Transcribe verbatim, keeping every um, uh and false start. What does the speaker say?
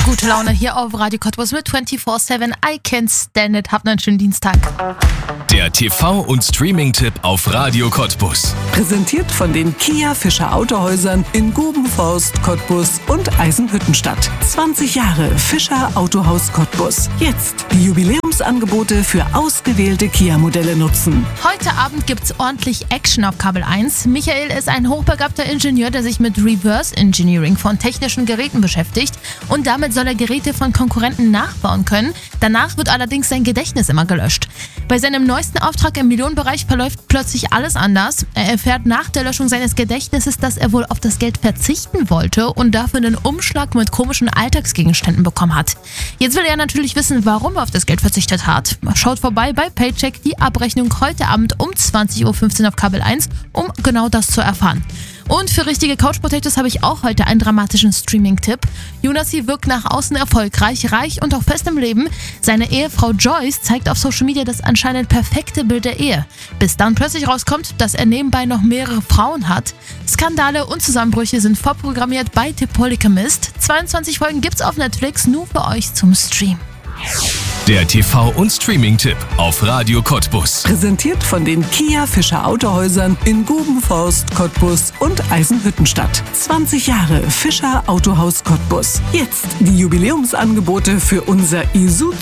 Gute Laune hier auf Radio Cottbus mit vierundzwanzig sieben. I can't stand it. Habt einen schönen Dienstag. Der T V- und Streaming-Tipp auf Radio Cottbus. Präsentiert von den Kia Fischer Autohäusern in Gubenforst, Cottbus und Eisenhüttenstadt. zwanzig Jahre Fischer Autohaus Cottbus. Jetzt die Jubiläumsangebote für ausgewählte Kia-Modelle nutzen. Heute Abend gibt's ordentlich Action auf Kabel eins. Michael ist ein hochbegabter Ingenieur, der sich mit Reverse Engineering von technischen Geräten beschäftigt. Und damit soll er Geräte von Konkurrenten nachbauen können. Danach wird allerdings sein Gedächtnis immer gelöscht. Bei seinem neuesten Auftrag im Millionenbereich verläuft plötzlich alles anders. Er erfährt nach der Löschung seines Gedächtnisses, dass er wohl auf das Geld verzichten wollte und dafür einen Umschlag mit komischen Alltagsgegenständen bekommen hat. Jetzt will er natürlich wissen, warum er auf das Geld verzichtet hat. Schaut vorbei bei Paycheck, die Abrechnung heute Abend um zwanzig Uhr fünfzehn auf Kabel eins, um genau das zu erfahren. Und für richtige Couch Potatoes habe ich auch heute einen dramatischen Streaming-Tipp. Jonas wirkt nach außen erfolgreich, reich und auch fest im Leben. Seine Ehefrau Joyce zeigt auf Social Media das anscheinend perfekte Bild der Ehe. Bis dann plötzlich rauskommt, dass er nebenbei noch mehrere Frauen hat. Skandale und Zusammenbrüche sind vorprogrammiert bei The Polygamist. zweiundzwanzig Folgen gibt's auf Netflix, nur für euch zum Stream. Der T V- und Streaming-Tipp auf Radio Cottbus. Präsentiert von den Kia Fischer Autohäusern in Gubenforst, Cottbus und Eisenhüttenstadt. zwanzig Jahre Fischer Autohaus Cottbus. Jetzt die Jubiläumsangebote für unser Isuzu